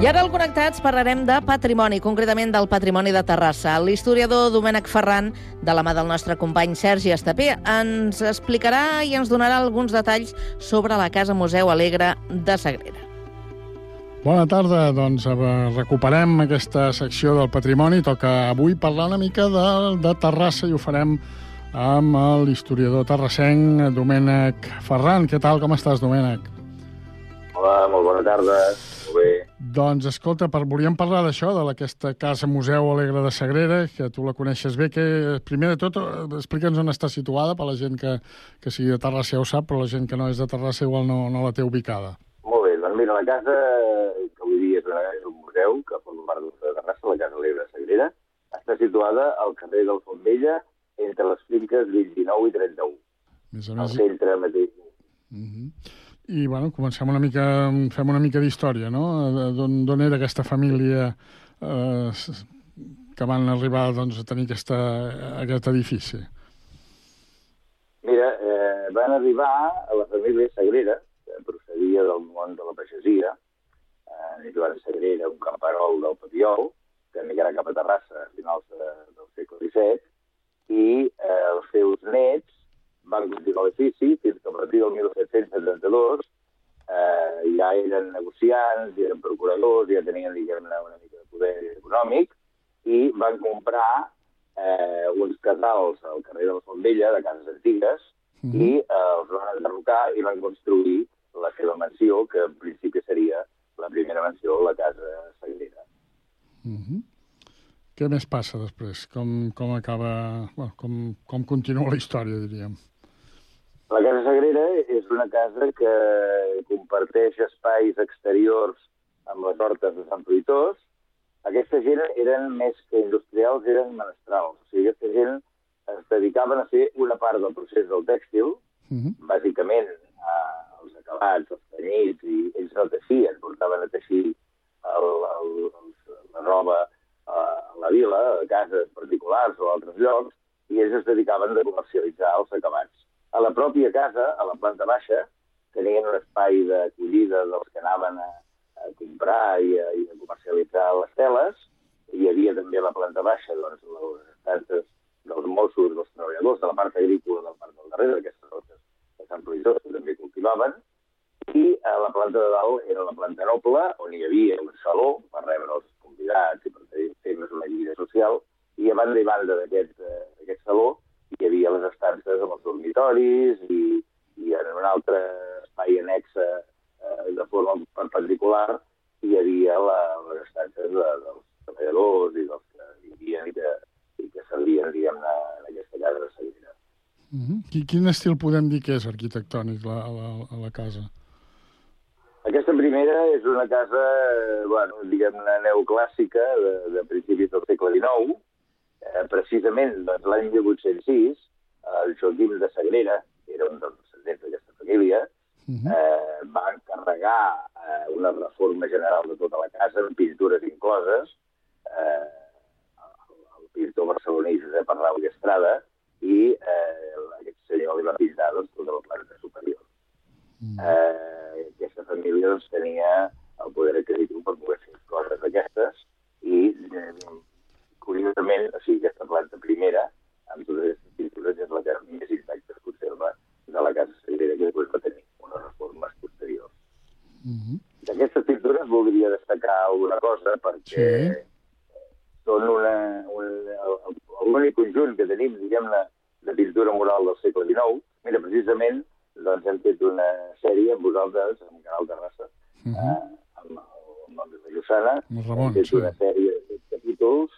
I ara al Connectats parlarem de patrimoni, concretament del patrimoni de Terrassa. L'historiador Domènec Ferran, de la mà del nostre company Sergi Estapé, ens explicarà i ens donarà alguns detalls sobre la Casa Museu Alegre de Sagrera. Bona tarda, doncs recuperem aquesta secció del patrimoni. Toca avui parlar una mica de Terrassa i ho farem amb l'historiador terrassenc Domènec Ferran. Què tal, com estàs, Domènec? Hola, molt bona tarda. Molt bé. Doncs, escolta, volíem parlar d'això, d'aquesta Casa Museu Alegre de Sagrera, que tu la coneixes bé, que primer de tot explica'ns on està situada, per la gent que sigui de Terrassa ja ho sap, però la gent que no és de Terrassa igual no la té ubicada. Molt bé, doncs mira, la casa que avui dia és un museu que forma part de Terrassa, la Casa Alegre de Sagrera, està situada al carrer del Fontbella, entre les finques 29 i 31. Més o menys... Al centre mateix. I, bueno, fem una mica d'història, no? D'on era aquesta família que van arribar doncs, a tenir aquest edifici? Mira, van arribar a la família Sagrera, que procedia del món de la pagesia, Joan Sagrera, un camperol del Papiol, que emigrà cap a Terrassa a finals del segle XVII, i els seus nets van continuar l'edifici fins que a partir del 1772 ja eren negociants, ja eren procuradors, ja tenien, diguem-ne, una mica de poder econòmic, i van comprar uns casals al carrer de la Fontbella, de cases antigues, i els van enderrocar i van construir la seva mansió, que en principi seria la primera mansió, la Casa Sagrera. Què més passa després? Com acaba... Bueno, com continua la història, diríem? La Casa Sagrera és una casa que comparteix espais exteriors amb les hortes de Sant Fruitós. Aquesta gent eren més que industrials, eren menestrals. O sigui, aquesta gent es dedicaven a fer una part del procés del tèxtil, bàsicament els acabats, els tenyits, i ells no teixien, portaven a teixir la roba a la vila, a cases particulars o a altres llocs, i ells es dedicaven a comercialitzar els acabats. A la pròpia casa, a la planta baixa, tenien un espai d'acollida dels que anaven a comprar i a comercialitzar les teles. Hi havia també a la planta baixa les estances dels Mossos, dels treballadors, de la part agrícola, de la part del darrere, aquestes hortes de Sant Fruitós, que també cultivaven. I a la planta de dalt era la planta noble, on hi havia un saló per rebre els convidats i per fer més una vida social. I a banda i banda d'aquest saló hi havia les estances amb els dormitoris i en un altre espai annex de forma perpendicular hi havia les estances dels treballadors i dels que vivien i que servien, diguem-ne, en aquesta casa de Sagrera. Quin estil podem dir que és arquitectònic a la casa? Aquesta primera és una casa, diguem-ne, neoclàssica de principis del segle XIX. Precisament l'any 1806, el Joaquim de Sagrera, que era un dels descendents d'aquesta família, va encarregar una reforma general de tota la casa, amb pintures incloses, el pintor barceloní Josep Arrau i Estrada, i aquest senyor li va pintar tota la planta superior. Aquesta família tenia el poder adquisitiu per poder fer coses d'aquestes, i curiosament, o sigui, aquesta planta primera, amb totes aquestes pintures, és la que més intacta es conserva de la Casa Sagrera, que després va tenir unes reformes posteriors. D'aquestes pintures voldria destacar alguna cosa, perquè són l'únic conjunt que tenim, diguem-ne, de pintura mural del segle XIX. Mira, precisament, doncs hem fet una sèrie amb vosaltres, amb Canal Terrassa, amb el nom de Lluçana. Hem fet una sèrie de capítols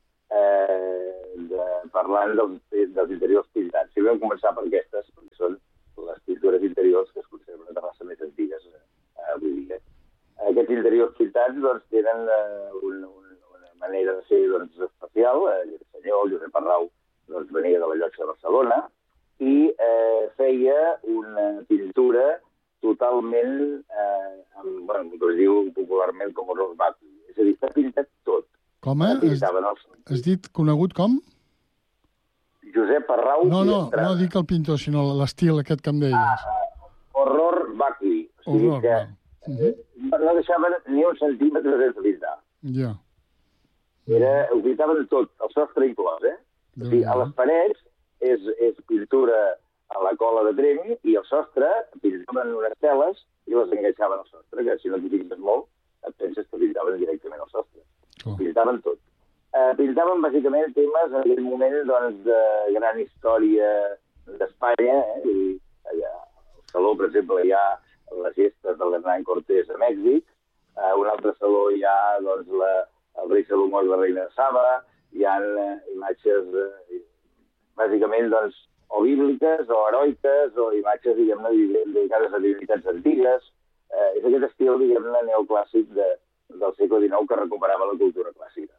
parlant dels interiors pintats. Si vam començar per aquestes, perquè són les pintures interiors que es conserven a Terrassa més antigues avui dia. Aquests interiors pintats doncs, tenen una manera de ser especial. El senyor Josep Arrau venia de la Llotja de Barcelona i feia una pintura totalment, com es diu popularment, com horror vacui. És a dir, s'ha pintat tot. Com, Has dit conegut com? Josep Arrau i Estrada. No dic el pintor, sinó l'estil aquest que em deies. Horror vacui. O sigui que no deixaven ni un centímetre sense pintar. Ja. Ho pintaven tot, el sostre inclòs, eh? O sigui, a les parets és pintura a la cola de trem i el sostre pintaven unes teles i les enganxaven al sostre, que si no t'hi fixes molt et penses que pintaven directament al sostre. Pintaven tot. Pintaven bàsicament temes en aquell moment doncs, de gran història d'Espanya. I allà, al saló, per exemple, hi ha les gestes de l'Hernán Cortés a Mèxic, a un altre saló hi ha doncs, el rei Salomó i la reina de Saba, hi ha imatges bàsicament doncs, o bíbliques, o heroiques, o imatges, diguem-ne, dedicades a divinitats antigues. És aquest estil, diguem-ne, neoclàssic del segle XIX que recuperava la cultura clàssica.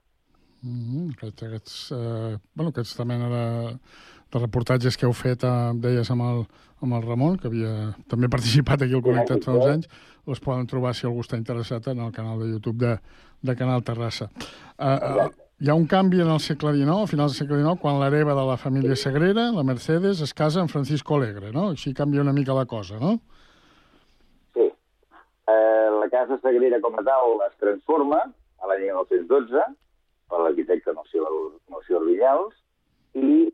Aquesta mena de reportatges que heu fet, deies, amb el Ramon, que havia també participat aquí al Connectat fa uns anys, els poden trobar, si algú està interessat, en el canal de YouTube de Canal Terrassa. Hi ha un canvi en el segle XIX, a finals del segle XIX, quan l'hereva de la família Sagrera, la Mercedes, es casa amb Francisco Alegre, no? Així canvia una mica la cosa, no? Sí. La casa Sagrera com a tal es transforma a l'any 1912 per l'arquitecte Melcior Vinyals i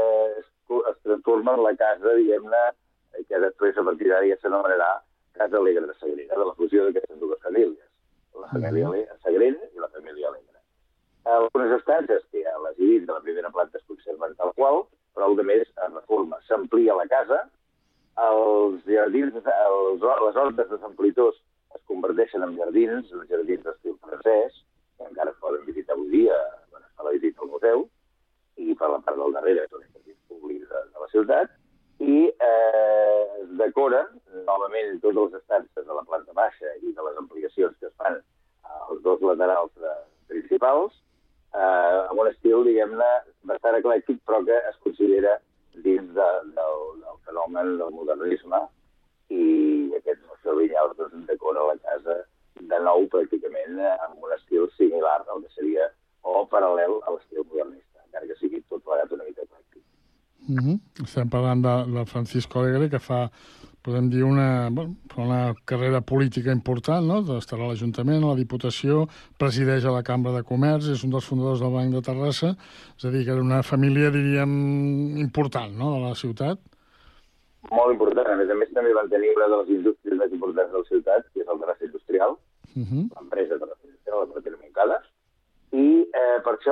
es transforma en la casa, diguem-ne, que després a partir d'ara ja s'anomenarà Casa Alegre de Sagrera, de la fusió d'aquestes dues famílies, la família Sagrera i la família Alegre. Algunes estances que a les llis de la primera planta es conserven tal qual, però el més es reforma. S'amplia la casa, els jardins, les hortes de Sant Politós es converteixen en jardins d'estil francès, que encara es poden visitar avui dia, quan es fa la visita al museu, i per la part del darrere són els jardins públics de la ciutat, i es decoren novament totes les estances de la planta baixa i de les ampliacions que es fan als dos laterals principals, amb un estil, diguem-ne, bastant eclèctic, però que es considera dins del fenomen del modernisme, i aquest Melcior Vinyals doncs, decora la casa de nou pràcticament amb un estil similar al que seria o paral·lel a l'estil modernista, encara que sigui tot plegat una mica eclèctic. Estem parlant de Francisco Alegre, que fa, podem dir, una carrera política important, no? Estarà a l'Ajuntament, a la Diputació, presideix a la Cambra de Comerç, és un dels fundadors del Banc de Terrassa, és a dir, que era una família, diríem, important, no?, de la ciutat. Molt important. A més també van tenir una de les indústries més importants de la ciutat, que és el Terrassa Industrial, l'empresa Terrassa Industrial, la Terrassa Montcada, i per això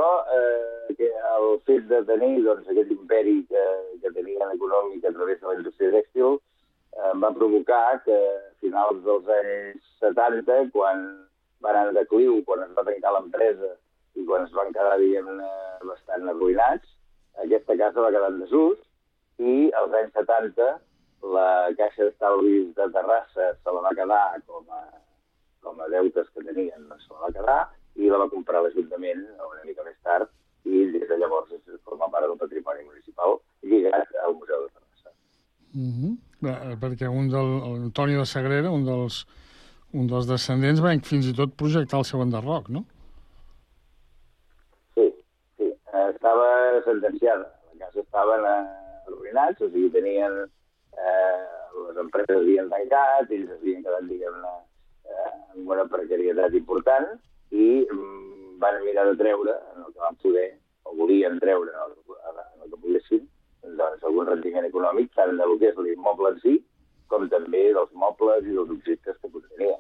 el fet de tenir doncs, aquest imperi que tenien econòmic a través de la indústria tèxtil va provocar que a finals dels anys 70, quan van anar en decliu, quan es va tancar l'empresa i quan es van quedar, diguem-ne, bastant arruïnats, aquesta casa va quedar en desús i als anys 70 la Caixa d'Estalvis de Terrassa se la va quedar com a deutes que tenien, se la va quedar i la va comprar l'Ajuntament una mica més tard i des de llavors es forma part del patrimoni municipal lligat al Museu de Terrassa. Perquè Antoni de Sagrera, un dels descendents, va fins i tot projectar el seu enderroc, no? Sí. Estava sentenciada. La casa estaven arruïnats, o sigui, tenien les empreses havien tancat, ells havien quedat, diguem-ne, amb una precarietat important i van mirar de treure, en el que van poder, o volien treure, en el que poguessin, doncs algun rendiment econòmic, tant del que és l'immoble en si, com també dels mobles i dels objectes que contenia.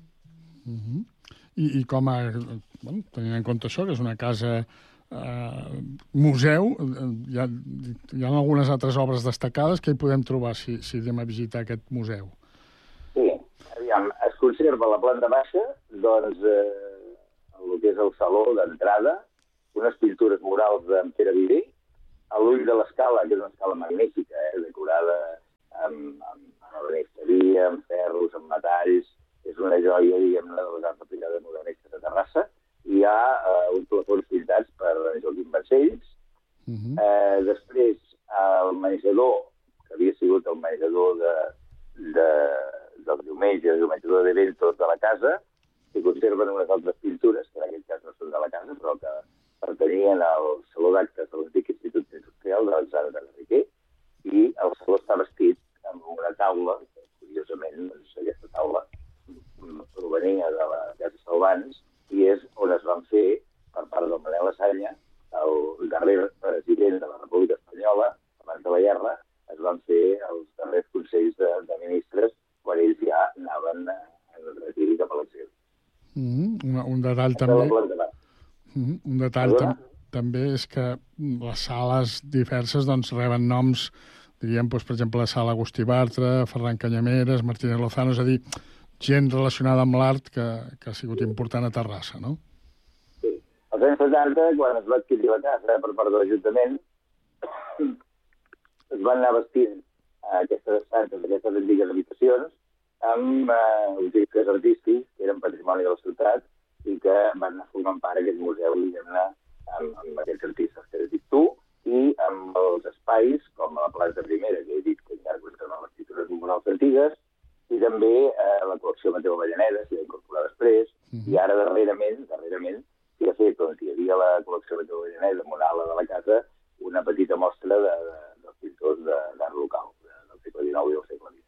I com a... tenint en compte això, que és una casa museu, hi ha algunes altres obres destacades que hi podem trobar si anem a visitar aquest museu. Sí, aviam, es conserva a la planta baixa, doncs, el que és el saló d'entrada, unes pintures murals d'en Pere Viver, a l'ull de l'escala, que és una escala magnífica, decorada amb ebenisteria, amb ferros, amb metalls, és una joia, diguem-ne, de les arts aplicades modernistes de Terrassa. Hi ha uns plafons pintats per Joaquim Vancells. Després, el menjador, que havia sigut el menjador del diumenge, el menjador d'eventos de la casa, que conserven unes altres pintures, que en aquest cas no són de la casa, però que pertanyien al Saló d'Actes de l'Antic Institut Industrial d'Alexandre Garriquer, i el saló està vestit amb una taula, que, curiosament, doncs, aquesta taula provenia de la Casa Salvans i és on es van fer, per part del Manel Lasanya, el darrer president de la República Espanyola, abans de la guerra, es van fer els darrers consells de ministres quan ells ja anaven en el retir i cap a l'exili. Un detall també... Un detall també és que les sales diverses doncs, reben noms, diríem, doncs, per exemple, la sala Agustí Bartra, Ferran Canyameres, Martínez Lozano, és a dir, gent relacionada amb l'art que ha sigut important a Terrassa, no? Sí. Als anys 70, quan es va adquirir la casa per part de l'Ajuntament, es van anar vestint aquestes estances, aquestes antigues habitacions, amb objectes artístics que eren patrimoni de la ciutat i que van anar formant part d'aquest museu, diguem-ne, amb aquests artistes que has dit tu, i amb els espais, com a la planta primera, que he dit que encara conserven les pintures murals antigues, i també la col·lecció Mateu Avellaneda, s'hi va incorporar després, i ara darrerament s'hi ha fet, on hi havia la col·lecció Mateu Avellaneda, amb una ala de la casa, una petita mostra dels pintors d'art local, del segle XIX i del segle XX.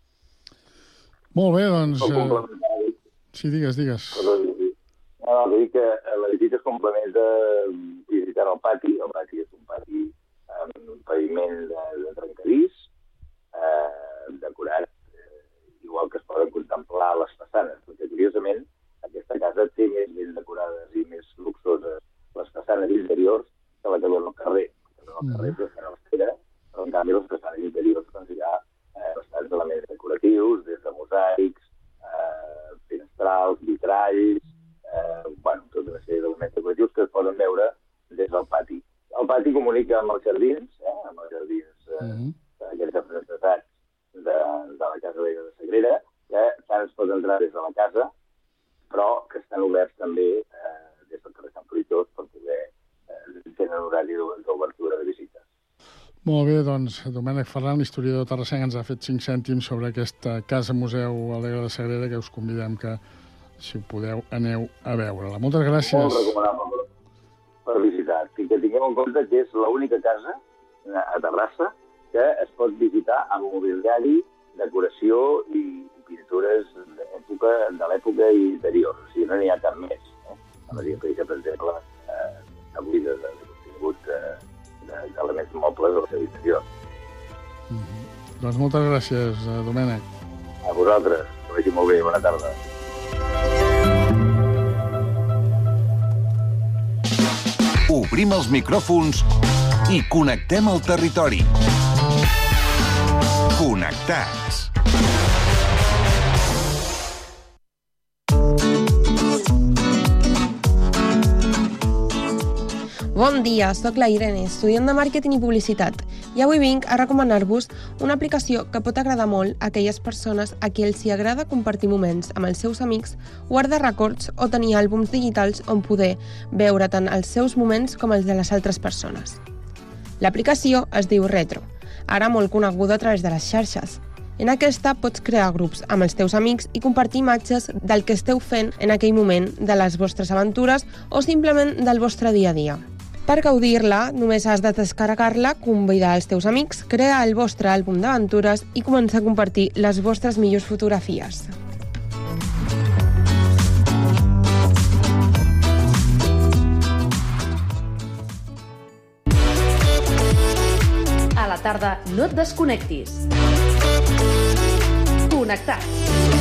Molt bé, doncs... Sí, digues. No, vull dir que la visita es complementa visitant el pati. El pati és un pati amb un paviment de trencadís, decorat, igual que es poden contemplar les façanes, perquè curiosament aquesta casa té més ben decorades i més luxoses les façanes interiors que la que dona al carrer. El carrer és bastant austera, però en canvi les façanes interiors doncs, hi ha bastants elements decoratius, des de mosaics, finestrals, vitralls, tota una sèrie d'elements decoratius que es poden veure des del pati. El pati comunica amb els jardins, aquests representats de la Casa Vella de Sagrera, que tant es pot entrar des de la casa, però que estan oberts també des del carrer Sant Fruitós per poder tenir un horari d'obertura de visites. Molt bé, doncs, Domènec Ferran, historiador terrassenc, ens ha fet 5 cèntims sobre aquesta casa-museu Alegre de Sagrera, que us convidem que, si podeu, aneu a veure-la. Moltes gràcies. Molt recomanable per visitar. I que tingueu en compte que és l'única casa a Terrassa que es pot visitar amb mobiliari, decoració i pintures de l'època interior. O sigui, no n'hi ha cap més. A Maria Peix, per exemple, està buida de contingut d'elements mobles del seu interior. Doncs moltes gràcies, Domènec. A vosaltres. Que vagi molt bé. Bona tarda. Obrim els micròfons i connectem el territori. Connectats. Bon dia, soc la Irene, estudiant de màrqueting i publicitat, i avui vinc a recomanar-vos una aplicació que pot agradar molt a aquelles persones a qui els agrada compartir moments amb els seus amics, guardar records o tenir àlbums digitals on poder veure tant els seus moments com els de les altres persones. L'aplicació es diu Retro, ara molt coneguda a través de les xarxes. En aquesta pots crear grups amb els teus amics i compartir imatges del que esteu fent en aquell moment, de les vostres aventures o simplement del vostre dia a dia. Per gaudir-la, només has de descarregar-la, convidar els teus amics, crear el vostre àlbum d'aventures i començar a compartir les vostres millors fotografies. A la tarda no et desconnectis. Connectats.